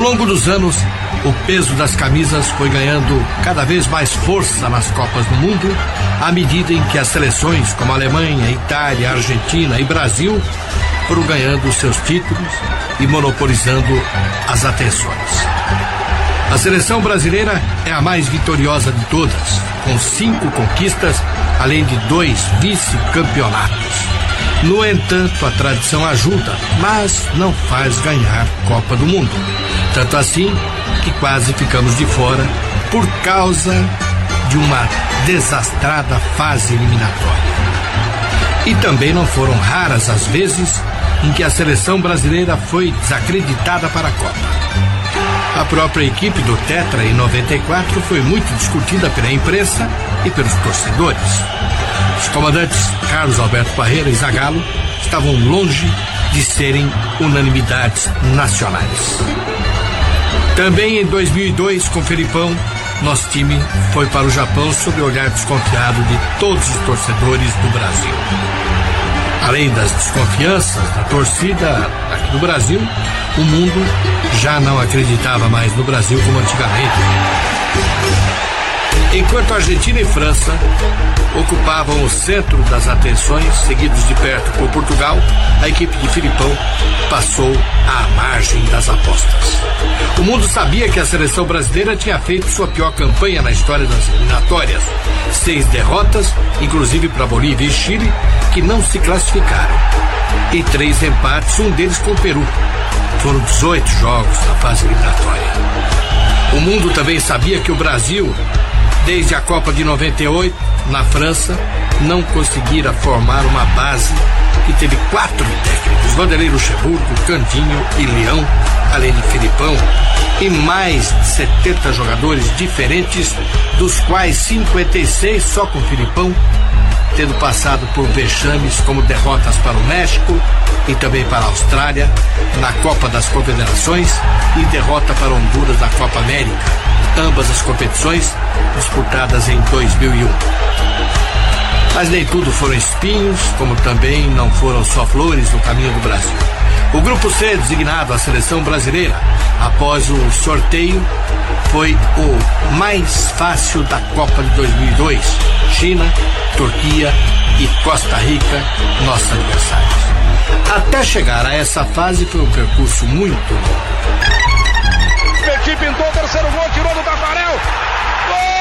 longo dos anos, o peso das camisas foi ganhando cada vez mais força nas Copas do Mundo, à medida em que as seleções como Alemanha, Itália, Argentina e Brasil foram ganhando seus títulos e monopolizando as atenções. A seleção brasileira é a mais vitoriosa de todas, com 5 conquistas, além de 2 vice-campeonatos. No entanto, a tradição ajuda, mas não faz ganhar Copa do Mundo. Tanto assim que quase ficamos de fora por causa de uma desastrada fase eliminatória. E também não foram raras as vezes em que a seleção brasileira foi desacreditada para a Copa. A própria equipe do Tetra em 94 foi muito discutida pela imprensa e pelos torcedores. Os comandantes Carlos Alberto Parreira e Zagallo estavam longe de serem unanimidades nacionais. Também em 2002, com Felipão, nosso time foi para o Japão sob o olhar desconfiado de todos os torcedores do Brasil. Além das desconfianças da torcida aqui do Brasil, o mundo já não acreditava mais no Brasil como antigamente. Enquanto Argentina e França ocupavam o centro das atenções, seguidos de perto por Portugal, a equipe de Filipão passou à margem das apostas. O mundo sabia que a seleção brasileira tinha feito sua pior campanha na história das eliminatórias. 6 derrotas, inclusive para Bolívia e Chile, que não se classificaram. E 3 empates, um deles com o Peru. Foram 18 jogos na fase eliminatória. O mundo também sabia que o Brasil, desde a Copa de 98, na França, não conseguira formar uma base que teve 4 técnicos: Vanderlei Luxemburgo, Candinho e Leão, além de Filipão, e mais de 70 jogadores diferentes, dos quais 56 só com Filipão, tendo passado por vexames como derrotas para o México e também para a Austrália na Copa das Confederações e derrota para Honduras na Copa América, ambas as competições disputadas em 2001. Mas nem tudo foram espinhos, como também não foram só flores no caminho do Brasil. O grupo C, designado a seleção brasileira após o sorteio, foi o mais fácil da Copa de 2002. China, Turquia e Costa Rica, nossos adversários. Até chegar a essa fase foi um percurso muito longo. Petit pintou o terceiro gol, tirou do Tafarel. Gol!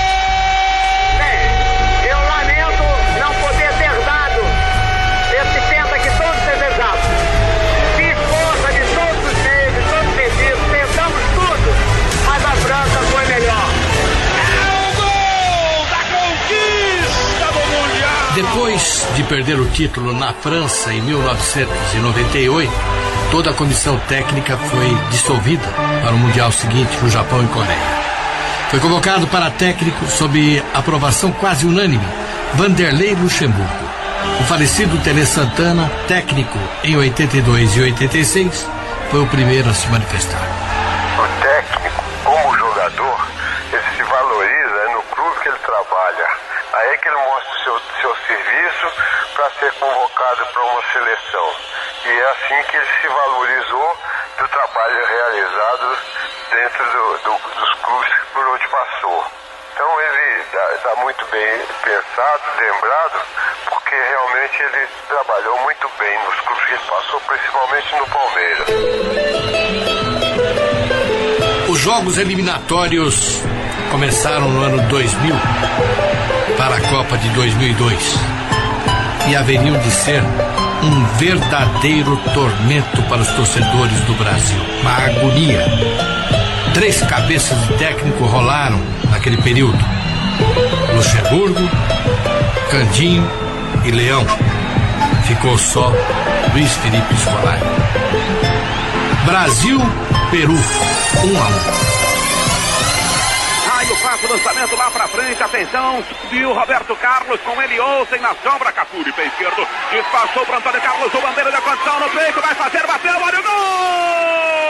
Bem, eu lamento não poder ter dado esse penta que todos desejavam. Fiz força de todos os meios, de todos os sentidos, tentamos tudo, mas a França foi melhor. É o gol da conquista do Mundial! Depois de perder o título na França em 1998, toda a comissão técnica foi dissolvida para o Mundial seguinte no Japão e Coreia. Foi convocado para técnico sob aprovação quase unânime Vanderlei Luxemburgo. O falecido Tele Santana, técnico em 82 e 86, foi o primeiro a se manifestar. O técnico, como jogador, ele se valoriza no clube que ele trabalha. Aí é que ele mostra o seu serviço para ser convocado para uma seleção. E é assim que ele se valorizou do trabalho realizado dentro dos clubes por onde passou. Então ele está muito bem pensado, lembrado, porque realmente ele trabalhou muito bem nos clubes que ele passou, principalmente no Palmeiras. Os jogos eliminatórios começaram no ano 2000 para a Copa de 2002 e haveriam de ser um verdadeiro tormento para os torcedores do Brasil, uma agonia. 3 cabeças de técnico rolaram naquele período: Luxemburgo, Candinho e Leão. Ficou só Luiz Felipe Scolari. Brasil, Peru, 1-1. O passo do lançamento lá pra frente, atenção, subiu Roberto Carlos, com ele Olsen na sombra, Cafuri, pé esquerdo, despachou para Antônio Carlos, o bandeira da condição no peito, vai fazer, bateu, olha o gol!